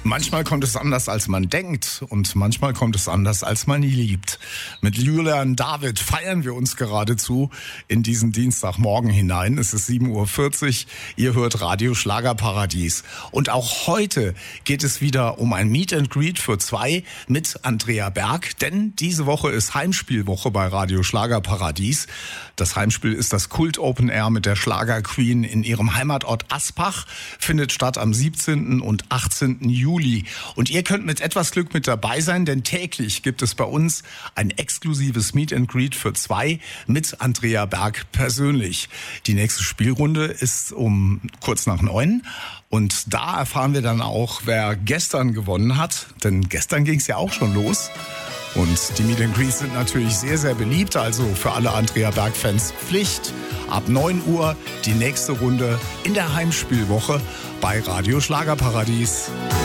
Manchmal kommt es anders, als man denkt und manchmal kommt es anders, als man liebt. Mit Julian David feiern wir uns geradezu in diesen Dienstagmorgen hinein. Es ist 7:40 Uhr, ihr hört Radio Schlagerparadies. Und auch heute geht es wieder um ein Meet and Greet für zwei mit Andrea Berg, denn diese Woche ist Heimspielwoche bei Radio Schlagerparadies. Das Heimspiel ist das Kult Open Air mit der Schlager-Queen in ihrem Heimatort Aspach, findet statt am 17. und 18. Juli. Und ihr könnt mit etwas Glück mit dabei sein, denn täglich gibt es bei uns ein exklusives Meet and Greet für zwei mit Andrea Berg persönlich. Die nächste Spielrunde ist um kurz nach 9. Und da erfahren wir dann auch, wer gestern gewonnen hat. Denn gestern ging es ja auch schon los. Und die Meet and Greets sind natürlich sehr, sehr beliebt. Also für alle Andrea Berg-Fans Pflicht. Ab 9 Uhr die nächste Runde in der Heimspielwoche bei Radio Schlagerparadies.